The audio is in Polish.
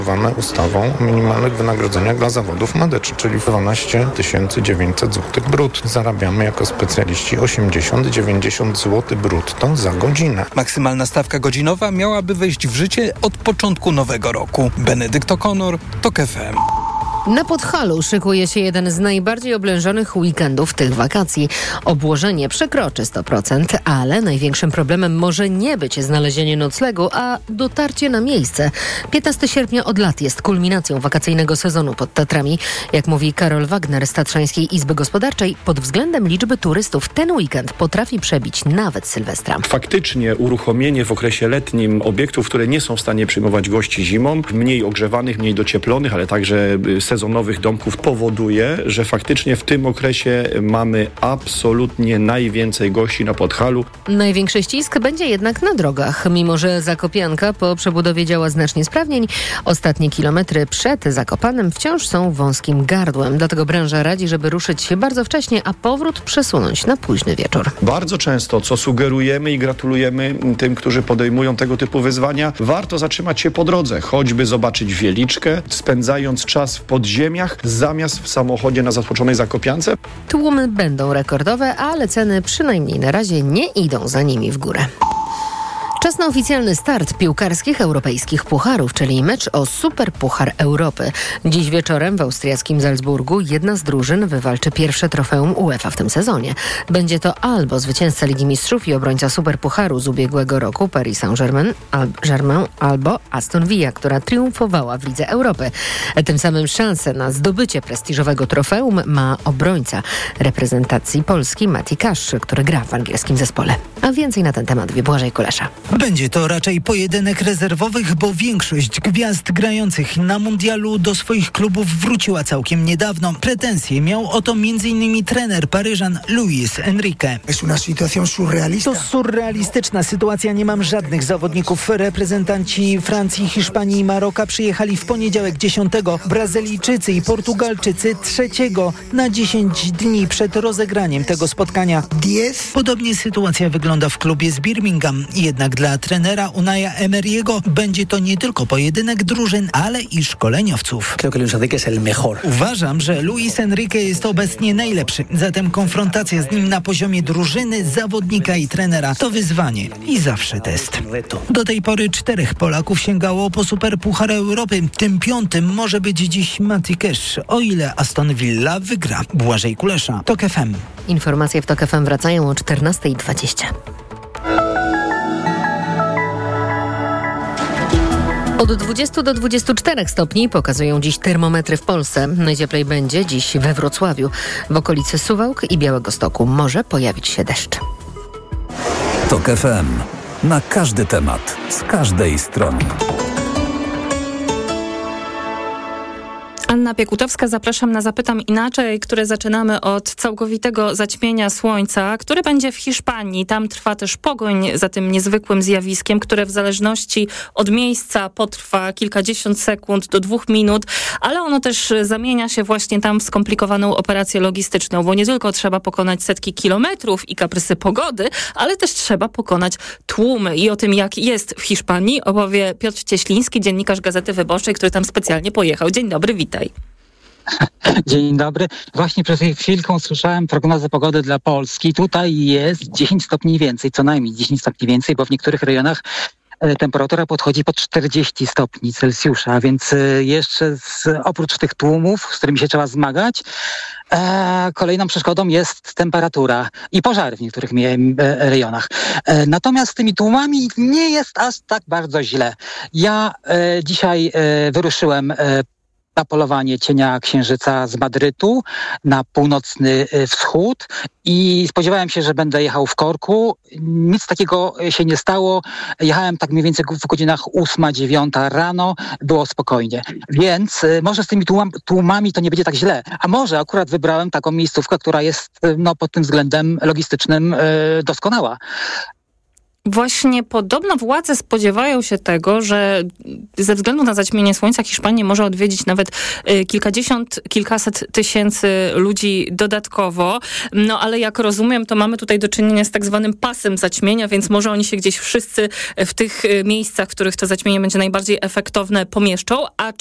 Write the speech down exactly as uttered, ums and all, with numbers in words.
ustawą o minimalnych wynagrodzeniach dla zawodów medycznych, czyli dwanaście tysięcy dziewięćset złotych brutto. Zarabiamy jako specjaliści osiemdziesiąt do dziewięćdziesięciu złotych brutto za godzinę. Maksymalna stawka godzinowa miałaby wejść w życie od początku nowego roku. Benedykt O'Connor, TOK F M. Na Podhalu szykuje się jeden z najbardziej oblężonych weekendów tych wakacji. Obłożenie przekroczy sto procent, ale największym problemem może nie być znalezienie noclegu, a dotarcie na miejsce. piętnastego sierpnia od lat jest kulminacją wakacyjnego sezonu pod Tatrami. Jak mówi Karol Wagner z Tatrzańskiej Izby Gospodarczej, pod względem liczby turystów ten weekend potrafi przebić nawet Sylwestra. Faktycznie uruchomienie w okresie letnim obiektów, które nie są w stanie przyjmować gości zimą, mniej ogrzewanych, mniej docieplonych, ale także sezonowych domków powoduje, że faktycznie w tym okresie mamy absolutnie najwięcej gości na Podhalu. Największy ścisk będzie jednak na drogach. Mimo że Zakopianka po przebudowie działa znacznie sprawniej, ostatnie kilometry przed Zakopanem wciąż są wąskim gardłem. Dlatego branża radzi, żeby ruszyć się bardzo wcześnie, a powrót przesunąć na późny wieczór. Bardzo często, co sugerujemy i gratulujemy tym, którzy podejmują tego typu wyzwania, warto zatrzymać się po drodze, choćby zobaczyć Wieliczkę, spędzając czas w podziemiach zamiast w samochodzie na zatłoczonej Zakopiance. Tłumy będą rekordowe, ale ceny przynajmniej na razie nie idą za nimi w górę. Czas na oficjalny start piłkarskich europejskich pucharów, czyli mecz o Superpuchar Europy. Dziś wieczorem w austriackim Salzburgu jedna z drużyn wywalczy pierwsze trofeum UEFA w tym sezonie. Będzie to albo zwycięzca Ligi Mistrzów i obrońca Superpucharu z ubiegłego roku Paris Saint-Germain, al- albo Aston Villa, która triumfowała w Lidze Europy. Tym samym szansę na zdobycie prestiżowego trofeum ma obrońca reprezentacji Polski Mati Cash, który gra w angielskim zespole. A więcej na ten temat wie Błażej Kulesza. Będzie to raczej pojedynek rezerwowych, bo większość gwiazd grających na mundialu do swoich klubów wróciła całkiem niedawno. Pretensje miał o to m.in. trener Paryżan Luis Enrique. To surrealistyczna sytuacja. Nie mam żadnych zawodników. Reprezentanci Francji, Hiszpanii i Maroka przyjechali w poniedziałek dziesiątego. Brazylijczycy i Portugalczycy trzeciego na dziesięć dni przed rozegraniem tego spotkania. Podobnie sytuacja wygląda w klubie z Birmingham. Jednak dla trenera Unaja Emery'ego będzie to nie tylko pojedynek drużyn, ale i szkoleniowców. Uważam, że Luis Enrique jest obecnie najlepszy. Zatem konfrontacja z nim na poziomie drużyny, zawodnika i trenera to wyzwanie i zawsze test. Do tej pory czterech Polaków sięgało po Superpuchar Europy. Tym piątym może być dziś Mati Cash, o ile Aston Villa wygra. Błażej Kulesza, TOK F M. Informacje w TOK F M wracają o czternasta dwadzieścia. Od dwudziestu do dwudziestu czterech stopni pokazują dziś termometry w Polsce. Najcieplej będzie dziś we Wrocławiu. W okolicy Suwałk i Białegostoku może pojawić się deszcz. TOK F M. Na każdy temat, z każdej strony. Anna Piekutowska, zapraszam na Zapytam Inaczej, które zaczynamy od całkowitego zaćmienia słońca, które będzie w Hiszpanii. Tam trwa też pogoń za tym niezwykłym zjawiskiem, które w zależności od miejsca potrwa kilkadziesiąt sekund do dwóch minut, ale ono też zamienia się właśnie tam w skomplikowaną operację logistyczną, bo nie tylko trzeba pokonać setki kilometrów i kaprysy pogody, ale też trzeba pokonać tłumy. I o tym, jak jest w Hiszpanii, opowie Piotr Cieśliński, dziennikarz Gazety Wyborczej, który tam specjalnie pojechał. Dzień dobry, witaj. Dzień dobry. Właśnie przed chwilką słyszałem prognozę pogody dla Polski. Tutaj jest dziesięć stopni więcej, co najmniej dziesięć stopni więcej, bo w niektórych rejonach temperatura podchodzi pod czterdzieści stopni Celsjusza, więc jeszcze z, oprócz tych tłumów, z którymi się trzeba zmagać, e, kolejną przeszkodą jest temperatura i pożary w niektórych mie- rejonach. E, natomiast z tymi tłumami nie jest aż tak bardzo źle. Ja e, dzisiaj e, wyruszyłem e, na polowanie cienia księżyca z Madrytu na północny wschód i spodziewałem się, że będę jechał w korku. Nic takiego się nie stało. Jechałem tak mniej więcej w godzinach ósma, dziewiąta rano. Było spokojnie. Więc może z tymi tłum- tłumami to nie będzie tak źle. A może akurat wybrałem taką miejscówkę, która jest no, pod tym względem logistycznym yy, doskonała. Właśnie podobno władze spodziewają się tego, że ze względu na zaćmienie słońca Hiszpanię może odwiedzić nawet kilkadziesiąt, kilkaset tysięcy ludzi dodatkowo. No ale jak rozumiem, to mamy tutaj do czynienia z tak zwanym pasem zaćmienia, więc może oni się gdzieś wszyscy w tych miejscach, w których to zaćmienie będzie najbardziej efektowne, pomieszczą. A